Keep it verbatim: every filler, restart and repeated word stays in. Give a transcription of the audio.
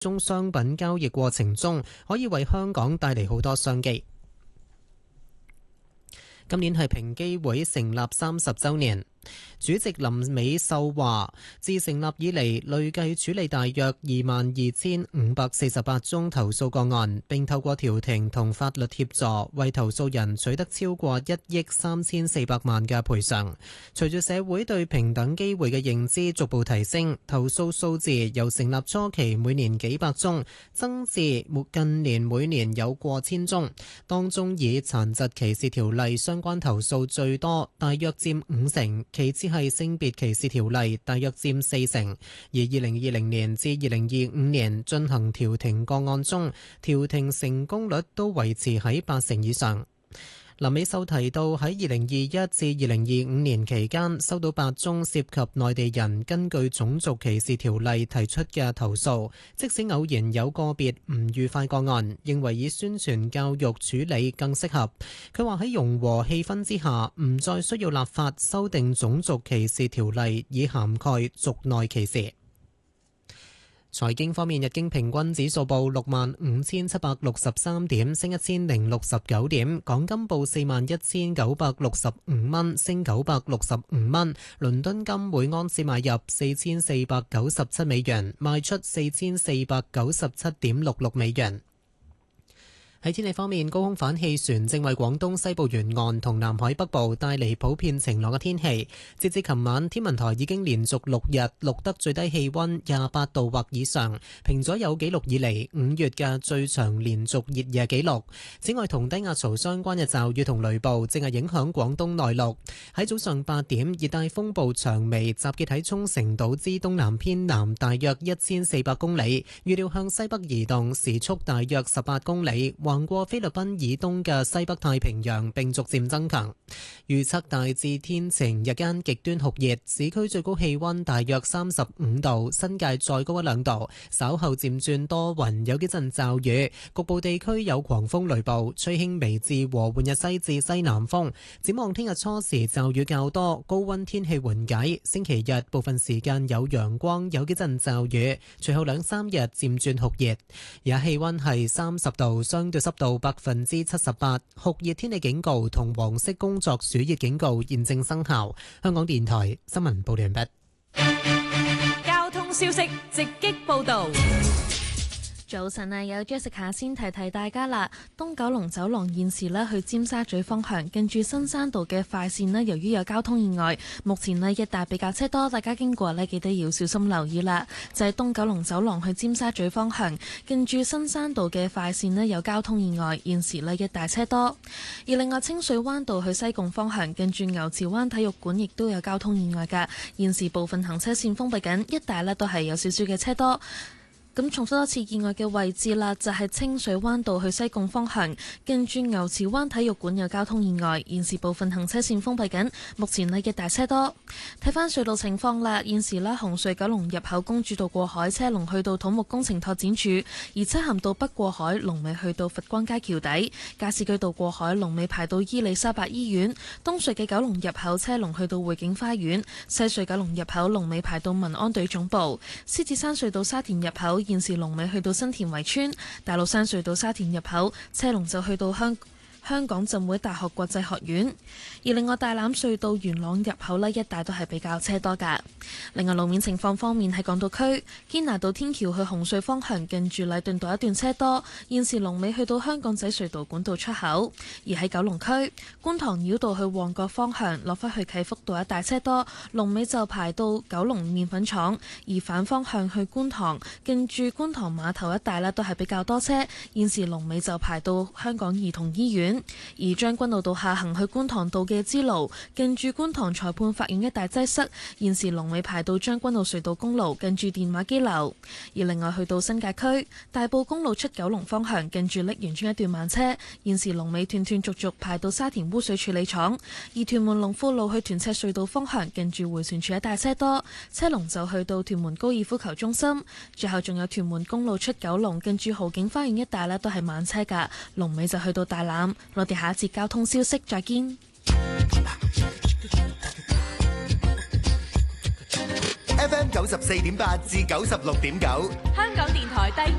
中商品交易過程中，可以為香港帶嚟好多商機。今年係平機會成立三十週年。主席林美秀話，自成立以嚟，累計處理大約二萬二千五百四十八宗投訴個案，並透過調停同法律協助，為投訴人取得超過一億三千四百萬嘅賠償。隨住社會對平等機會嘅認知逐步提升，投訴數字由成立初期每年幾百宗，增至近年每年有過千宗。當中以殘疾歧視條例相關投訴最多，大約佔五成。其次係性別歧視條例，大約佔四成。而二零二零年至二零二五年進行調停個案中，調停成功率都維持喺八成以上。林美秀提到，喺二零二一至二零二五年期間，收到八宗涉及內地人根據種族歧視條例提出嘅投訴，即使偶然有個別唔愉快個案，認為以宣傳教育處理更適合。佢話喺融和氣氛之下，唔再需要立法修訂種族歧視條例以涵蓋族內歧視。財經方面，日經平均指數報六萬五千七百六十三點，升一千零六十九點。港金報四萬一千九百六十五蚊，升九百六十五蚊。倫敦金每盎司買入四千四百九十七美元，賣出四千四百九十七點六六美元。喺天氣方面，高空反氣旋正為廣東西部沿岸同南海北部帶嚟普遍晴朗嘅天氣。截至琴晚，天文台已經連續六日錄得最低氣溫廿八度或以上，平咗有紀錄以嚟五月嘅最長連續熱夜紀錄。此外，同低壓槽相關嘅驟雨同雷暴正係影響廣東內陸。喺早上八點，熱帶風暴長眉集結喺沖繩島之東南偏南大約一千四百公里，預料向西北移動，時速大約十八公里。橫過菲律賓以東嘅西北太平洋，並逐漸增強。預測大致天晴，日間極端酷熱，市區最高氣溫大約三十五度，新界再高一兩度。稍後漸轉多雲，有幾陣驟雨，局部地區有狂風雷暴，吹輕微至和緩日西至西南風。展望聽日初時驟雨較多，高溫天氣緩解。星期日部分時間有陽光，有幾陣驟雨，隨後兩三日漸轉酷熱。而家氣溫係三十度，相對濕度百分之七十八，酷熱天氣警告同黃色工作暑熱警告現正生效。香港電台新聞報道完畢。 交通消息直擊報道。 早晨啊，有 Jessica 先提提大家啦。東九龍走廊現時呢去尖沙咀方向，近住新山道嘅快線呢，由於有交通意外，目前呢一帶比較車多，大家經過呢記得要小心留意啦。就係東九龍走廊去尖沙咀方向，近住新山道嘅快線呢有交通意外，現時呢一帶車多。而另外清水灣道去西貢方向，近住牛池灣體育館亦都有交通意外㗎，現時部分行車線封閉緊，一帶呢都係有少少嘅車多。咁重複多次意外嘅位置啦，就係清水灣道去西貢方向，近住牛池灣體育館有交通意外，現時部分行車線封閉緊，目前呢一大車多。睇翻隧道情況啦，現時呢紅隧九龍入口公主道過海車龍去到土木工程拓展處，而漆咸道北過海龍尾去到佛光街橋底，加士居道過海龍尾排到伊利沙伯醫院，東隧嘅九龍入口車龍去到匯景花園，西隧九龍入口龍尾排到民安隊總部，獅子山隧道沙田入口現時龍尾去到新田圍村，大老山隧道沙田入口車龍就去到香香港浸會大學國際學院，而另外大欖隧道元朗入口呢一帶都係比較車多㗎。另外路面情況方面，喺港島區堅拿道天橋去紅隧方向，近住禮頓道一段車多，現時龍尾去到香港仔隧道管道出口。而喺九龍區觀塘繞道去旺角方向，落返去啟福道一帶車多，龍尾就排到九龍麵粉廠。而反方向去觀塘，近住觀塘碼頭一帶呢都係比較多車，現時龍尾就排到香港兒童醫院。而將軍澳道下行去觀塘道嘅支路，近住觀塘裁判法院一帶擠塞，現時龍尾排到將軍澳隧道公路，近住電話機樓。而另外去到新界區大埔公路出九龍方向，近住瀝源村一段慢車，現時龍尾斷斷續續排到沙田污水處理廠。而屯門龍富路去屯赤隧道方向，近住迴旋處一帶車多，車龍就去到屯門高爾夫球中心。最後仲有屯門公路出九龍，近住豪景花園一帶呢都係慢車㗎，龍尾就去到大欖。我哋下一節交通消息再見。 F M 九十四點八至九十六點九。 香港電台第